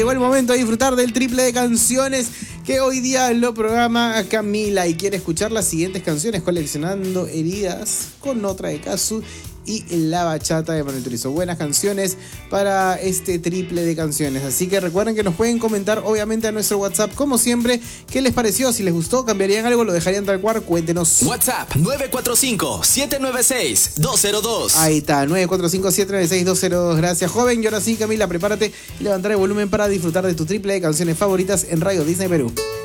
Llegó el momento de disfrutar del triple de canciones que hoy día lo programa Camila y quiere escuchar las siguientes canciones: Coleccionando Heridas con otra de Kazu y La Bachata de Manuel Turizo. Buenas canciones para este triple de canciones, así que recuerden que nos pueden comentar obviamente a nuestro WhatsApp como siempre qué les pareció, si les gustó, cambiarían algo, lo dejarían tal cual, cuéntenos. WhatsApp 945-796-202. Ahí está, 945-796-202. Gracias, joven. Y ahora sí, Camila, prepárate y levantar el volumen para disfrutar de tu triple de canciones favoritas en Radio Disney Perú.